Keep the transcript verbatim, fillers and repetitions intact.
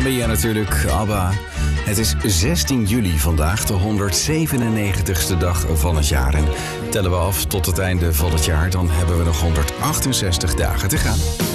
Mamma Mia natuurlijk, ABBA. Het is zestien juli vandaag, de honderdzevenennegentigste dag van het jaar. En tellen we af tot het einde van het jaar, dan hebben we nog honderdachtenzestig dagen te gaan.